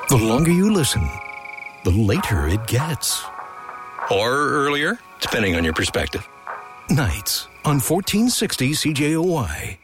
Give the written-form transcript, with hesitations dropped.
The longer you listen, the later it gets. Or earlier, depending on your perspective. Nights on 1460 CJOY.